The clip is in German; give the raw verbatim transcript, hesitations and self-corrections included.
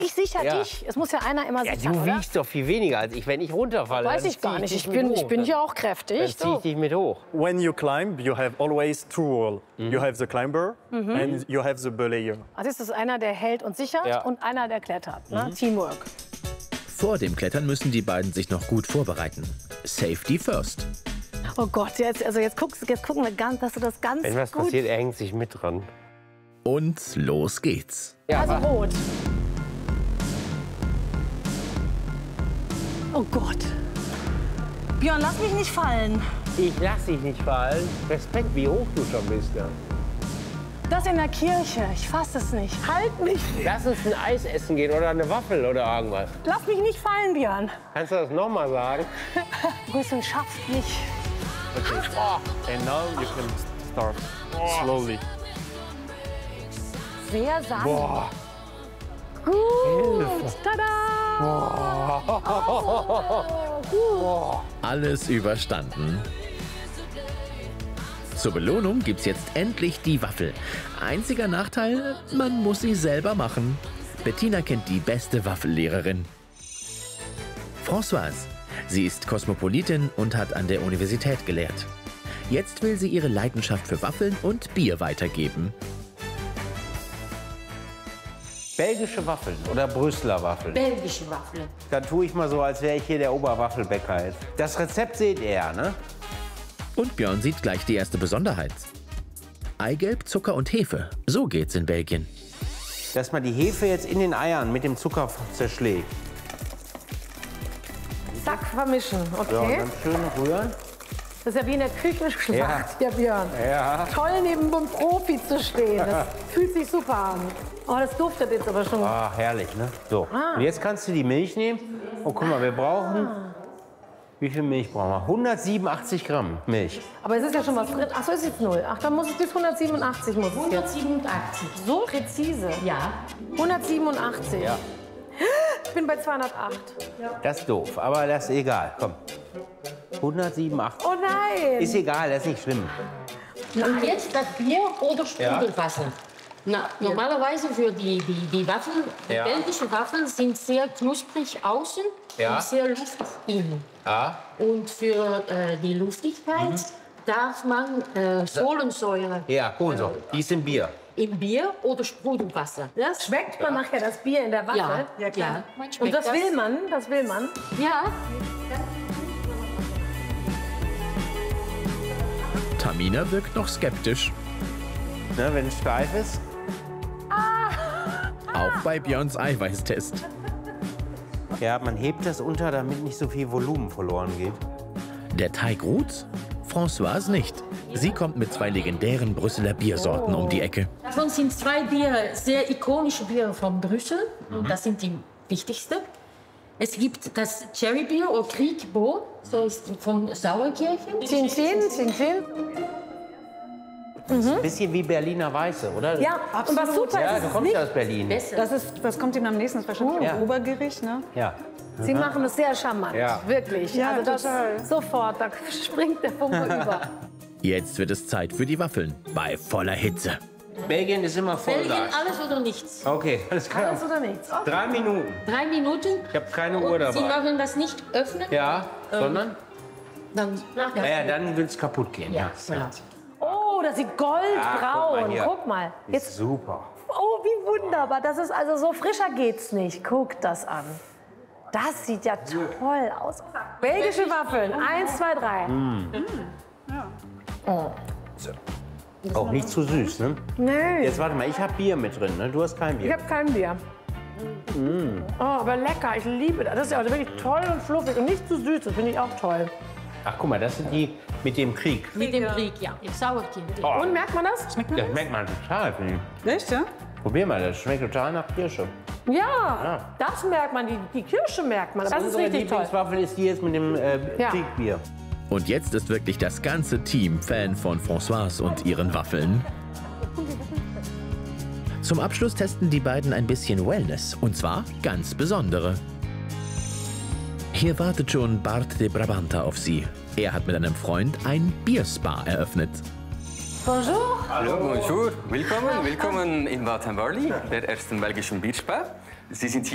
Ich sicher Ja. dich. Es muss ja einer immer Ja, sichern, du oder? wiegst doch viel weniger als ich. Wenn ich runterfalle, Weiß dann ich gar zieh nicht. dich Ich mit bin, hoch. ich bin ja auch Dann kräftig. zieh ich So. dich mit hoch. When you climb, you have always two roles. You have the climber and you have the belayer. Also ist es einer, der hält und sichert Ja. und einer, der klettert. Ne? Teamwork. Vor dem Klettern müssen die beiden sich noch gut vorbereiten. Safety first. Oh Gott, jetzt, also jetzt, guckst, jetzt gucken wir ganz, dass du das ganz Wenn was gut... passiert, er hängt sich mit dran. Und los geht's. Ja, Also aber- rot. Oh Gott. Björn, lass mich nicht fallen. ich lass dich nicht fallen. Respekt, wie hoch du schon bist. Ja. Das in der Kirche. Ich fass es nicht. Halt mich. Lass uns ein Eis essen gehen oder eine Waffel oder irgendwas. Lass mich nicht fallen, Björn. Kannst du das noch mal sagen? Grüßen schafft nicht. Okay. And now you can start slowly. Sehr sanft. Boah. Gut. Tada. Oh, gut. Alles überstanden. Zur Belohnung gibt's jetzt endlich die Waffel. Einziger Nachteil, man muss sie selber machen. Bettina kennt die beste Waffellehrerin. Françoise. Sie ist Kosmopolitin und hat an der Universität gelehrt. Jetzt will sie ihre Leidenschaft für Waffeln und Bier weitergeben. Belgische Waffeln oder Brüsseler Waffeln. Belgische Waffeln. Da tue ich mal so, als wäre ich hier der Oberwaffelbäcker jetzt. Das Rezept seht ihr, ne? Und Björn sieht gleich die erste Besonderheit. Eigelb, Zucker und Hefe. So geht's in Belgien. Dass man die Hefe jetzt in den Eiern mit dem Zucker zerschlägt. Zack, vermischen. So, und Okay. dann schön rühren. Das ist ja wie in der Küche schlacht, Ja. der Björn. Ja. Toll, neben einem Profi zu stehen. Das fühlt sich super an. Oh, das duftet jetzt aber schon. Ah, herrlich, ne? So, Ah. und jetzt kannst du die Milch nehmen. Oh, guck mal, wir brauchen... Wie viel Milch brauchen wir? hundertsiebenundachtzig Gramm Milch. Aber es ist ja schon was drin. Ach so, ist jetzt null. Ach, dann muss es bis hundertsiebenundachtzig. Muss es jetzt. hundertsiebenundachtzig. So präzise. Ja. hundertsiebenundachtzig. Ja. Ich bin bei zweihundertacht. Das ist doof, aber das ist egal. Komm. hundertsiebenundachtzig. Oh nein. Ist egal, das ist nicht schlimm. Und jetzt das Bier oder Sprudelwasser. Na, normalerweise für die, die, die Waffeln, die Ja. belgischen Waffeln sind sehr knusprig außen Ja. und sehr luftig innen. Ja. Und für äh, die Luftigkeit darf man äh, Kohlensäure Ja, Kohlensäure. Die ist im Bier. im Bier oder Sprudelwasser. Das schmeckt man nachher, das Bier in der Waffe? Ja, ja, klar. man Und schmeckt das will man, das will man. Ja. Tamina wirkt noch skeptisch. Ne, wenn es steif ist. Auch bei Björns Eiweißtest. Ja, man hebt das unter, damit nicht so viel Volumen verloren geht. Der Teig ruht, Françoise nicht. Sie kommt mit zwei legendären Brüsseler Biersorten um die Ecke. Davon sind zwei Biere, sehr ikonische Biere von Brüssel. Und das sind die wichtigsten. Es gibt das Cherrybier oder Kriegbo, so ist von Sauerkirchen. Zehn, zehn, zehn, zehn. Ein bisschen wie Berliner Weiße, oder? Ja, und was super Ja, ist, du ist kommst nicht, ja aus Berlin. Besser. Das, ist, das kommt Ihnen am nächsten, das ist wahrscheinlich Ja. ein Obergericht, ne? Ja. Sie machen es sehr charmant, Ja. wirklich. Ja, also das total. sofort, da springt der Funke über. Jetzt wird es Zeit für die Waffeln bei voller Hitze. Belgien ist immer Belgien, Vollgas. alles oder nichts. Okay, alles klar. Alles oder nichts? Drei Minuten. Drei Minuten. Ich habe keine Uhr Und Sie dabei. machen das nicht öffnen. Ja, sondern? Dann, ja. Ja, dann wird es kaputt gehen. Ja, Ja. voilà. Oh, das sieht Ach, guck goldbraun. mal hier. Guck mal. Jetzt, Super. oh, wie wunderbar. Das ist also so frischer geht's nicht. Guck das an. Das sieht ja toll aus. Belgische Waffeln. Eins, zwei, drei. Auch nicht zu süß, ne? Nee, Jetzt warte mal, ich habe Bier mit drin, ne? Du hast kein ich Bier. habe kein Bier. Oh, aber lecker. Ich liebe das. Das ist ja also wirklich toll und fluffig und nicht zu süß. Das finde ich auch toll. Ach, guck mal, das sind die mit dem Krieg. Mit dem Krieg, ja. Sauerkind. Oh, Und merkt man das? das schmeckt man total, finde ich. Echt, ja? Probier mal, das schmeckt total nach Kirsche. Ja, das merkt man. Die, die Kirsche merkt man. Das ist Unsere richtig toll. Lieblingswaffel ist die jetzt mit dem äh, Ja. Kriegbier. Und jetzt ist wirklich das ganze Team Fan von Françoise und ihren Waffeln. Zum Abschluss testen die beiden ein bisschen Wellness, und zwar ganz besondere. Hier wartet schon Bart de Brabanta auf sie. Er hat mit einem Freund ein Bierspa eröffnet. Bonjour. Hallo, bonjour. Willkommen, willkommen in Watt en Barley, der ersten belgischen Bierspa. Sie sind hier